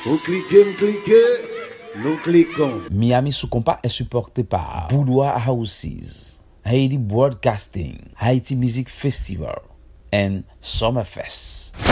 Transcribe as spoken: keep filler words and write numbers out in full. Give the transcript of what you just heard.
Vous cliquez, vous cliquez, nous cliquons. Miami sous compas est supporté par Boudoir Houses, Haiti Broadcasting, Haiti Music Festival, and Summerfest.